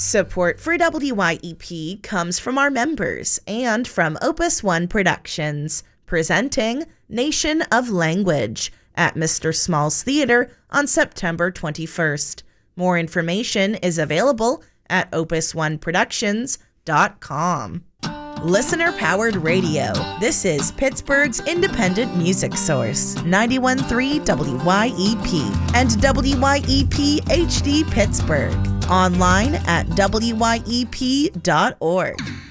Support for WYEP comes from our members and from Opus One Productions, presenting Nation of Language at Mr. Small's Theater on September 21st. More information is available at opusoneproductions.com. Listener-powered radio. This is Pittsburgh's independent music source, 91.3 WYEP and WYEP HD Pittsburgh. Online at wyep.org.